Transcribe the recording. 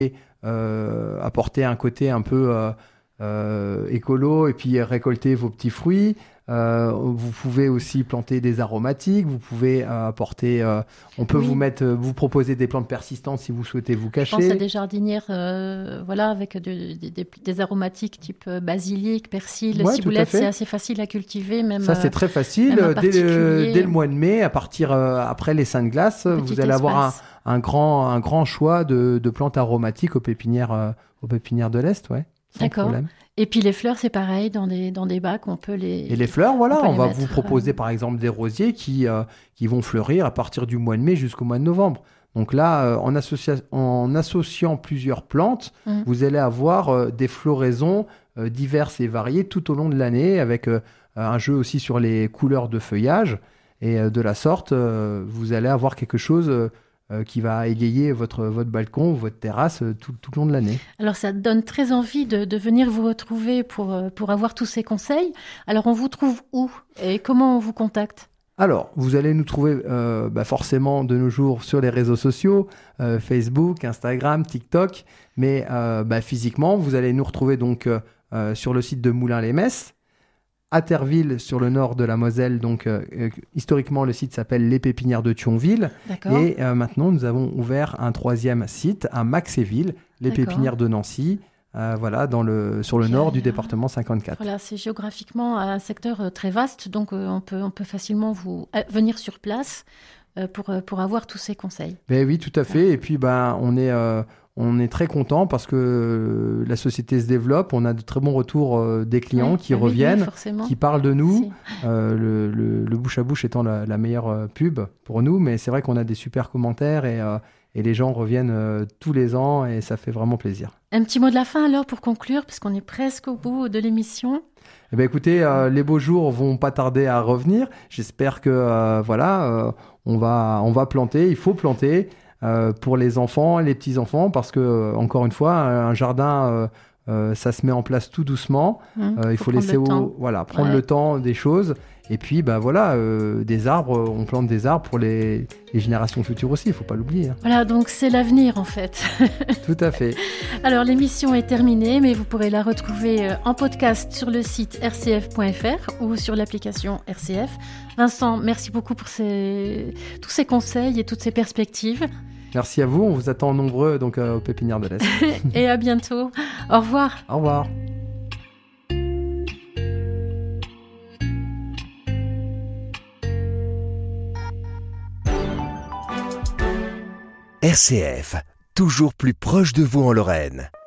apporter un côté un peu écolo et puis récolter vos petits fruits. Vous pouvez aussi planter des aromatiques. Vous pouvez apporter. On peut vous proposer des plantes persistantes si vous souhaitez vous cacher. Je pense à des jardinières, avec des aromatiques type basilic, persil, ciboulette. C'est assez facile à cultiver, même. Ça, c'est très facile. Dès le mois de mai, à partir après les Saintes Glaces, vous allez avoir un grand choix de plantes aromatiques aux pépinières de l'Est, ouais. D'accord. Problème. Et puis les fleurs, c'est pareil, dans des bacs, on peut les... Et les fleurs, voilà, on va vous proposer par exemple des rosiers qui vont fleurir à partir du mois de mai jusqu'au mois de novembre. Donc là, en associant plusieurs plantes, vous allez avoir des floraisons diverses et variées tout au long de l'année, avec un jeu aussi sur les couleurs de feuillage. Et de la sorte, vous allez avoir quelque chose... qui va égayer votre balcon ou votre terrasse tout le long de l'année. Alors, ça donne très envie de venir vous retrouver pour avoir tous ces conseils. Alors, on vous trouve où et comment on vous contacte ? Alors, vous allez nous trouver forcément de nos jours sur les réseaux sociaux, Facebook, Instagram, TikTok, mais physiquement, vous allez nous retrouver donc sur le site de Moulins-les-Messes, à Terville, sur le nord de la Moselle. Donc, historiquement, le site s'appelle Les Pépinières de Thionville. D'accord. Et maintenant, nous avons ouvert un troisième site à Maxéville, Les Pépinières de Nancy, sur le nord du département 54. Voilà, c'est géographiquement un secteur très vaste, donc on peut facilement venir sur place pour avoir tous ces conseils. Ben oui, tout à fait. Et puis, on est très content parce que la société se développe. On a de très bons retours des clients qui reviennent, qui parlent de nous. Le bouche à bouche étant la meilleure pub pour nous. Mais c'est vrai qu'on a des super commentaires et les gens reviennent tous les ans et ça fait vraiment plaisir. Un petit mot de la fin alors pour conclure, parce qu'on est presque au bout de l'émission. Eh bien, écoutez, les beaux jours vont pas tarder à revenir. J'espère que on va planter. Il faut planter. Pour les enfants et les petits-enfants, parce que, encore une fois, un jardin, ça se met en place tout doucement. Il faut laisser prendre le temps des choses. Et puis, des arbres, on plante des arbres pour les générations futures aussi, il ne faut pas l'oublier. Voilà, donc c'est l'avenir en fait. Tout à fait. Alors, l'émission est terminée, mais vous pourrez la retrouver en podcast sur le site rcf.fr ou sur l'application RCF. Vincent, merci beaucoup pour tous ces conseils et toutes ces perspectives. Merci à vous, on vous attend nombreux donc, aux Pépinières de l'Est. Et à bientôt. Au revoir. Au revoir. RCF, toujours plus proche de vous en Lorraine.